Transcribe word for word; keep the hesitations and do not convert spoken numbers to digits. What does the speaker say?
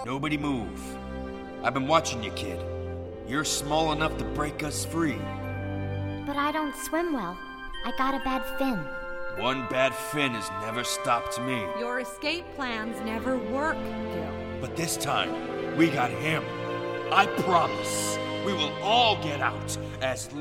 Nobody move. I've been watching you, kid. You're small enough to break us free. But I don't swim well. I got a bad fin. One bad fin has never stopped me. Your escape plans never work, Gil. But this time, we got him. I promise, we will all get out as